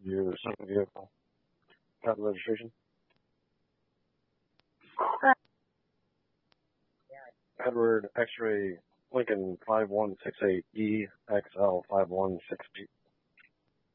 your second vehicle. Got the registration? Edward X-ray Lincoln 5168 EXL 5168.